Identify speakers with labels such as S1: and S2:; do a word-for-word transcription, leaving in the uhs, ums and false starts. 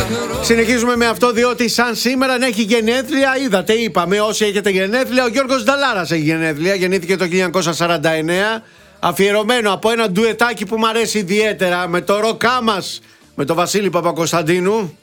S1: Συνεχίζουμε με αυτό, διότι σαν σήμερα έχει γενέθλια. Είδατε, είπαμε, όσοι έχετε γενέθλια. Ο Γιώργος Νταλάρας έχει γενέθλια. Γεννήθηκε το χίλια εννιακόσια σαράντα εννέα. Αφιερωμένο από ένα ντουετάκι που μου αρέσει ιδιαίτερα, με το ροκά μας, με τον Βασίλη Παπακοσταντίνου.